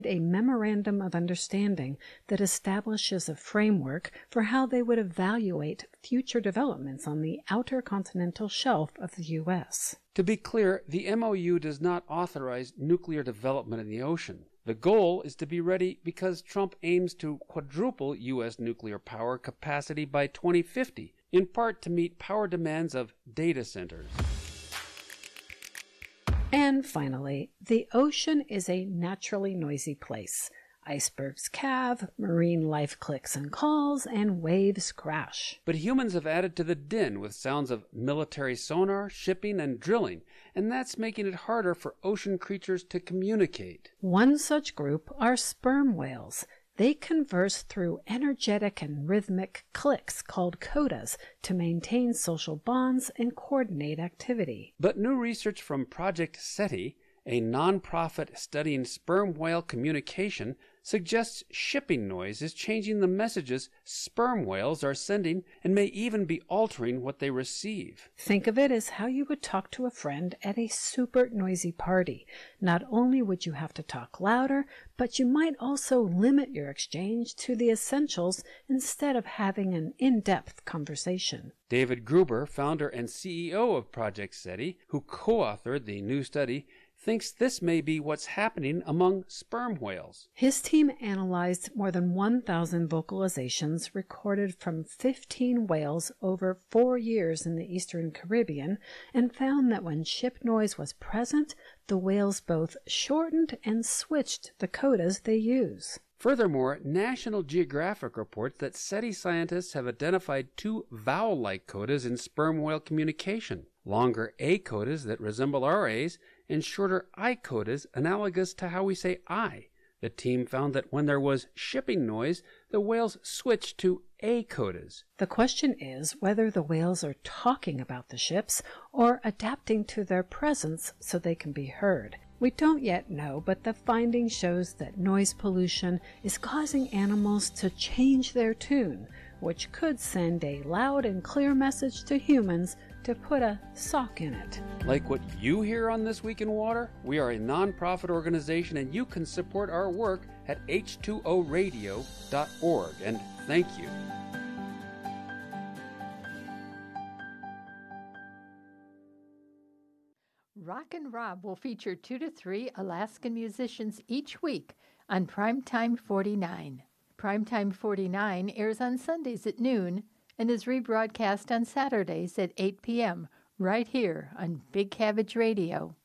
a memorandum of understanding that establishes a framework for how they would evaluate future developments on the outer continental shelf of the U.S. To be clear, the MOU does not authorize nuclear development in the ocean. The goal is to be ready because Trump aims to quadruple U.S. nuclear power capacity by 2050, in part to meet power demands of data centers. And finally, the ocean is a naturally noisy place. Icebergs calve, marine life clicks and calls, and waves crash. But humans have added to the din with sounds of military sonar, shipping, and drilling, and that's making it harder for ocean creatures to communicate. One such group are sperm whales. They converse through energetic and rhythmic clicks called codas to maintain social bonds and coordinate activity. But new research from Project SETI, a non-profit studying sperm whale communication, suggests shipping noise is changing the messages sperm whales are sending and may even be altering what they receive. Think of it as how you would talk to a friend at a super noisy party. Not only would you have to talk louder, but you might also limit your exchange to the essentials instead of having an in-depth conversation. David Gruber, founder and CEO of Project SETI, who co-authored the new study, thinks this may be what's happening among sperm whales. His team analyzed more than 1,000 vocalizations recorded from 15 whales over 4 years in the Eastern Caribbean and found that when ship noise was present, the whales both shortened and switched the codas they use. Furthermore, National Geographic reports that SETI scientists have identified 2 vowel-like codas in sperm whale communication, longer A codas that resemble our A's, and shorter I codas analogous to how we say I. The team found that when there was shipping noise, the whales switched to A codas. The question is whether the whales are talking about the ships or adapting to their presence so they can be heard. We don't yet know, but the finding shows that noise pollution is causing animals to change their tune, which could send a loud and clear message to humans to put a sock in it. Like what you hear on This Week in Water, we are a non-profit organization and you can support our work at h2oradio.org. And thank you. Rockin' Rob will feature 2 to 3 Alaskan musicians each week on Primetime 49. Primetime 49 airs on Sundays at noon and is rebroadcast on Saturdays at 8 p.m. right here on Big Cabbage Radio.